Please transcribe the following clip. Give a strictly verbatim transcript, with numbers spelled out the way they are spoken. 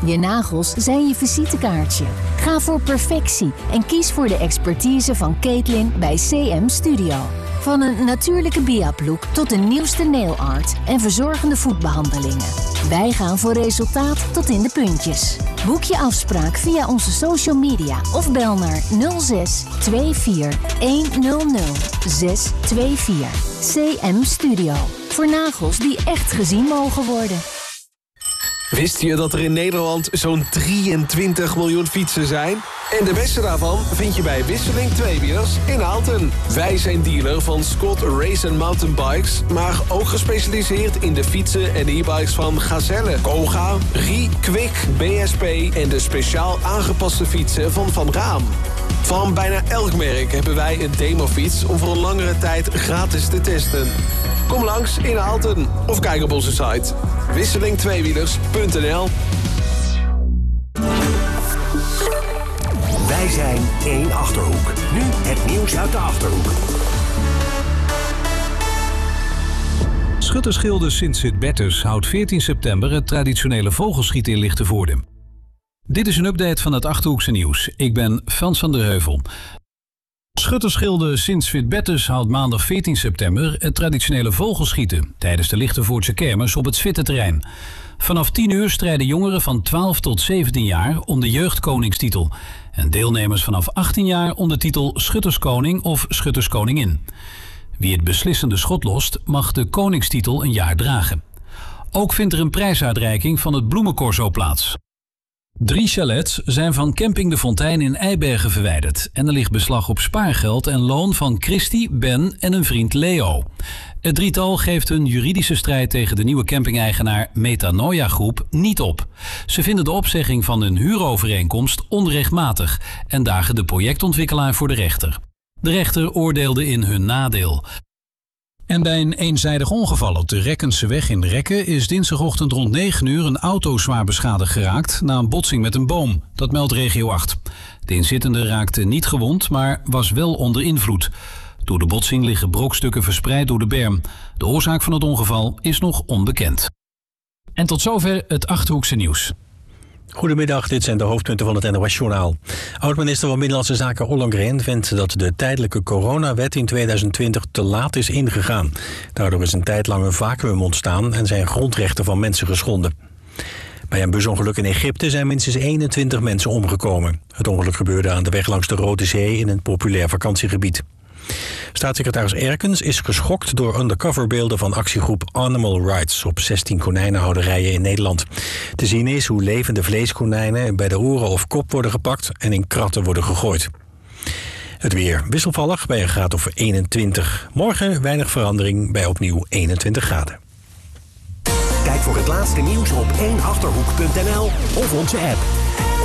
Je nagels zijn je visitekaartje. Ga voor perfectie en kies voor de expertise van Caitlin bij C M Studio. Van een natuurlijke be-up-look tot de nieuwste nail art en verzorgende voetbehandelingen. Wij gaan voor resultaat tot in de puntjes. Boek je afspraak via onze social media of bel naar nul zes twee vier een nul nul zes twee vier. C M Studio. Voor nagels die echt gezien mogen worden. Wist je dat er in Nederland zo'n drieëntwintig miljoen fietsen zijn? En de beste daarvan vind je bij Wisseling Tweewielers in Aalten. Wij zijn dealer van Scott Race and Mountain Bikes, maar ook gespecialiseerd in de fietsen en e-bikes van Gazelle, Koga, Rie, Kwik, B S P en de speciaal aangepaste fietsen van Van Raam. Van bijna elk merk hebben wij een demofiets om voor een langere tijd gratis te testen. Kom langs in Aalten of kijk op onze site wisseling tweewielers punt n l. Wij zijn één Achterhoek. Nu het nieuws uit de Achterhoek. Schuttersgilde Sint-Sitbertus houdt veertien september het traditionele vogelschieten in Lichtenvoorde. Dit is een update van het Achterhoekse nieuws. Ik ben Frans van der Heuvel. Schuttersgilde Sint-Sitbertus houdt maandag veertien september het traditionele vogelschieten tijdens de Lichtenvoordse kermis op het Zwitterterrein. Vanaf tien uur strijden jongeren van twaalf tot zeventien jaar om de jeugdkoningstitel en deelnemers vanaf achttien jaar om de titel Schutterskoning of Schutterskoningin. Wie het beslissende schot lost, mag de koningstitel een jaar dragen. Ook vindt er een prijsuitreiking van het Bloemencorso plaats. Drie chalets zijn van camping De Fontein in Eibergen verwijderd en er ligt beslag op spaargeld en loon van Christy, Ben en een vriend Leo. Het drietal geeft hun juridische strijd tegen de nieuwe camping-eigenaar Metanoia Groep niet op. Ze vinden de opzegging van hun huurovereenkomst onrechtmatig en dagen de projectontwikkelaar voor de rechter. De rechter oordeelde in hun nadeel. En bij een eenzijdig ongeval op de Rekkenseweg in Rekken is dinsdagochtend rond negen uur een auto zwaar beschadigd geraakt na een botsing met een boom. Dat meldt regio acht. De inzittende raakte niet gewond, maar was wel onder invloed. Door de botsing liggen brokstukken verspreid door de berm. De oorzaak van het ongeval is nog onbekend. En tot zover het Achterhoekse nieuws. Goedemiddag, dit zijn de hoofdpunten van het N O S-journaal. Oud-minister van Binnenlandse Zaken Ollongren vindt dat de tijdelijke coronawet in tweeduizend twintig te laat is ingegaan. Daardoor is een tijd lang een vacuüm ontstaan en zijn grondrechten van mensen geschonden. Bij een busongeluk in Egypte zijn minstens eenentwintig mensen omgekomen. Het ongeluk gebeurde aan de weg langs de Rode Zee in een populair vakantiegebied. Staatssecretaris Erkens is geschokt door undercoverbeelden van actiegroep Animal Rights op zestien konijnenhouderijen in Nederland. Te zien is hoe levende vleeskonijnen bij de oren of kop worden gepakt en in kratten worden gegooid. Het weer wisselvallig bij een graad of eenentwintig. Morgen weinig verandering bij opnieuw eenentwintig graden. Kijk voor het laatste nieuws op één achterhoek punt n l of onze app.